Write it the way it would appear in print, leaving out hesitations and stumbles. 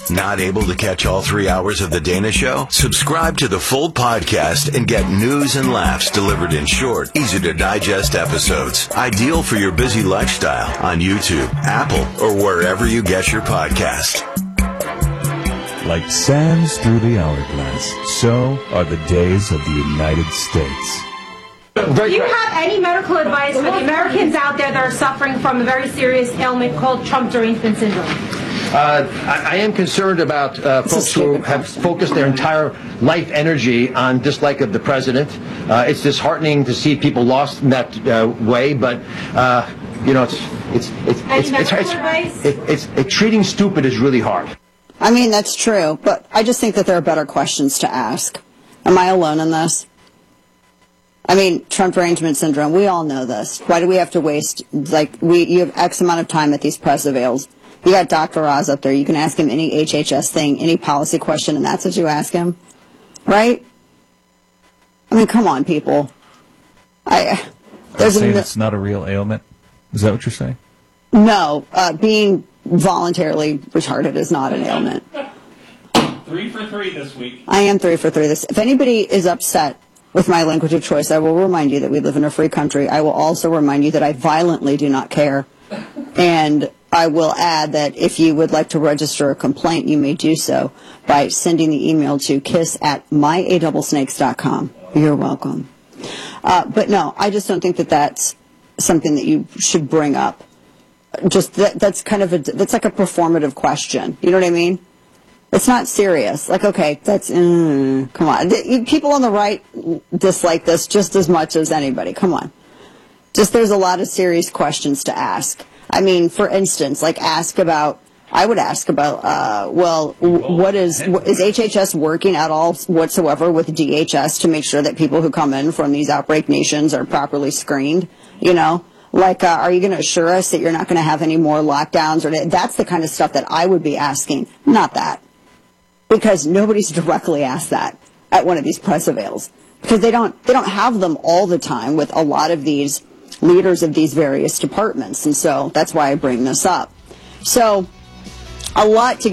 Not able to catch all 3 hours of The Dana Show? Subscribe to the full podcast and get news and laughs delivered in short, easy-to-digest episodes. Ideal for your busy lifestyle on YouTube, Apple, or wherever you get your podcast. Like sands through the hourglass, so are the days of the United States. Do you have any medical advice for the Americans out there that are suffering from a very serious ailment called Trump derangement syndrome? I am concerned about folks who have focused their entire life energy on dislike of the president. It's disheartening to see people lost in that way, but treating stupid is really hard. I mean, that's true, but I just think that there are better questions to ask. Am I alone in this? I mean, Trump derangement syndrome, we all know this. Why do we have to waste, you have X amount of time at these press avails. You got Dr. Oz up there. You can ask him any HHS thing, any policy question, and that's what you ask him, right? I mean, come on, people. It's not a real ailment. Is that what you're saying? No, being voluntarily retarded is not an ailment. 3 for 3 this week. I am 3 for 3 this. If anybody is upset with my language of choice, I will remind you that we live in a free country. I will also remind you that I violently do not care, and I will add that if you would like to register a complaint, you may do so by sending the email to kiss@myadoublesnakes.com. You're welcome. But no, I just don't think that that's something that you should bring up. Just that's kind of that's like a performative question. You know what I mean? It's not serious. Like, okay, that's come on. People on the right dislike this just as much as anybody. Come on. Just there's a lot of serious questions to ask. I mean, for instance, I would ask about, is HHS working at all whatsoever with DHS to make sure that people who come in from these outbreak nations are properly screened? You know, are you going to assure us that you're not going to have any more lockdowns? Or that's the kind of stuff that I would be asking, not that, because nobody's directly asked that at one of these press avails, because they don't have them all the time with a lot of these leaders of these various departments, and so that's why I bring this up. So a lot to